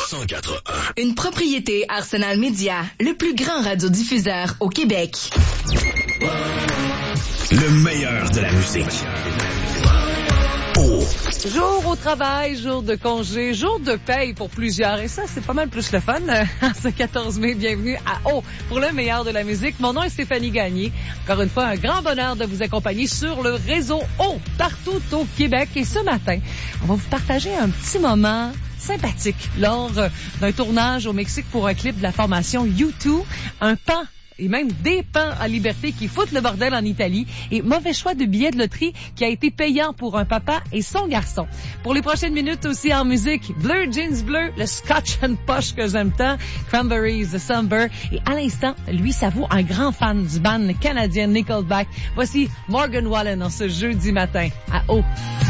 104.1. Une propriété Arsenal Média, le plus grand radiodiffuseur au Québec. Le meilleur de la musique. Jour au travail, jour de congé, jour de paye pour plusieurs. Et ça, c'est pas mal plus le fun. Ce 14 mai, bienvenue à O pour le meilleur de la musique. Mon nom est Stéphanie Gagné. Encore une fois, un grand bonheur de vous accompagner sur le réseau O, partout au Québec. Et ce matin, on va vous partager un petit moment sympathique lors d'un tournage au Mexique pour un clip de la formation U2, un pan et même des pans à liberté qui foutent le bordel en Italie et mauvais choix de billets de loterie qui a été payant pour un papa et son garçon. Pour les prochaines minutes aussi en musique, Bleu Jeans Bleu, le Scotch and Posh que j'aime tant, Cranberries, The Somber et à l'instant, lui s'avoue un grand fan du band canadien Nickelback. Voici Morgan Wallen en ce jeudi matin à O.